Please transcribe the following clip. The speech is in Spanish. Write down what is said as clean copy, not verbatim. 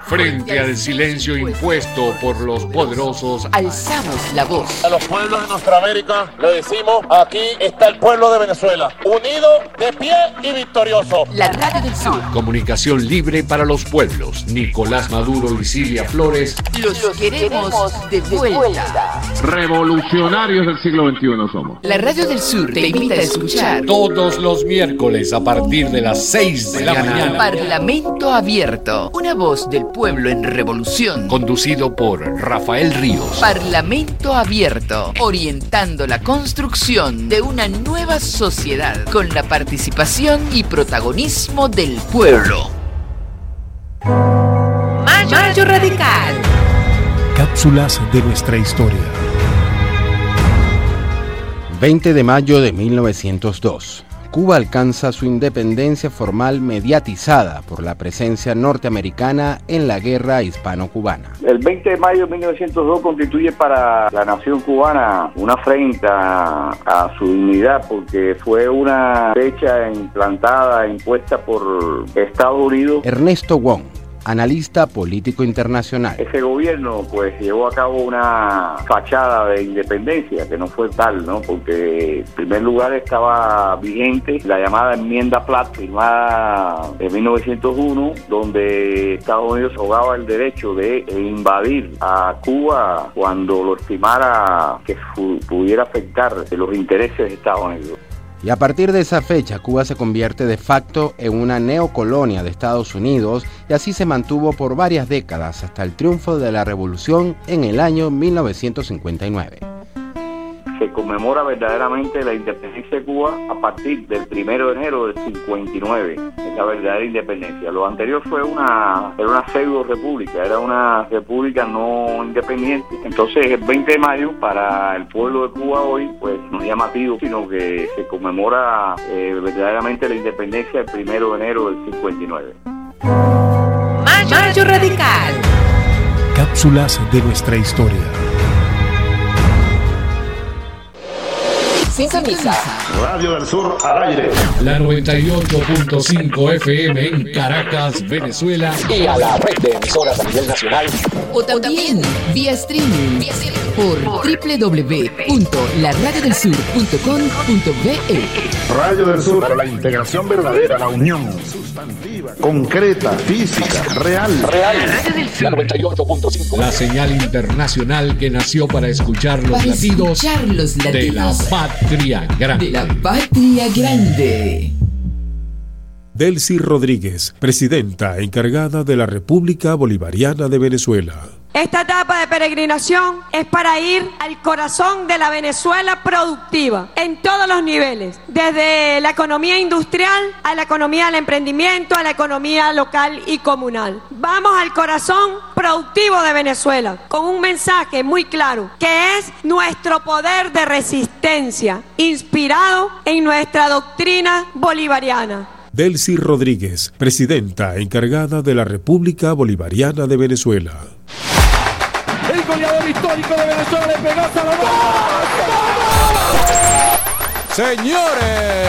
Frente al silencio impuesto por los poderosos, alzamos la voz. A los pueblos de nuestra América le decimos, aquí está el pueblo de Venezuela, unido, de pie y victorioso. La Radio del Sur. Comunicación libre para los pueblos. Nicolás Maduro y Silvia Flores. Los queremos de vuelta. Revolucionarios del siglo XXI somos. La Radio del Sur te invita a escuchar Todos los miércoles a partir de las 6 de la mañana. Parlamento Abierto. Una voz del pueblo en revolución. Conducido por Rafael Ríos. Parlamento Abierto. Orientando la construcción de una nueva sociedad con la participación y protagonismo del pueblo. Mayo Radical. Cápsulas de nuestra historia. 20 de mayo de 1902. Cuba alcanza su independencia formal mediatizada por la presencia norteamericana en la guerra hispano-cubana. El 20 de mayo de 1902 constituye para la nación cubana una afrenta a su dignidad, porque fue una fecha impuesta por Estados Unidos. Ernesto Wong, analista político internacional. Ese gobierno pues llevó a cabo una fachada de independencia que no fue tal, ¿no? Porque en primer lugar estaba vigente la llamada enmienda Platt, firmada en 1901, donde Estados Unidos jugaba el derecho de invadir a Cuba cuando lo estimara que pudiera afectar los intereses de Estados Unidos. Y a partir de esa fecha, Cuba se convierte de facto en una neocolonia de Estados Unidos y así se mantuvo por varias décadas hasta el triunfo de la Revolución en el año 1959. Se conmemora verdaderamente la independencia de Cuba a partir del 1 de enero del 59, es la verdadera independencia. Lo anterior era una pseudo-república, era una república no independiente. Entonces el 20 de mayo para el pueblo de Cuba hoy pues no es llamativo, sino que se conmemora verdaderamente la independencia el 1 de enero del 59. Mayo Radical. Cápsulas de nuestra historia. Sintoniza Radio del Sur al aire. La 98.5 FM en Caracas, Venezuela. Y a la red de emisoras a nivel nacional. o también vía streaming por www.laradiodelsur.com.be. Radio del Sur para la integración verdadera, la unión sustantiva, concreta, física, real. La 98.5. La señal internacional que nació para escuchar los latidos de la patria grande. De la patria grande. Delcy Rodríguez, presidenta encargada de la República Bolivariana de Venezuela. Esta etapa de peregrinación es para ir al corazón de la Venezuela productiva, en todos los niveles, desde la economía industrial a la economía del emprendimiento, a la economía local y comunal. Vamos al corazón productivo de Venezuela, con un mensaje muy claro, que es nuestro poder de resistencia, inspirado en nuestra doctrina bolivariana. Delcy Rodríguez, presidenta encargada de la República Bolivariana de Venezuela. El goleador histórico de Venezuela le pegó a Salomón. ¡Señores!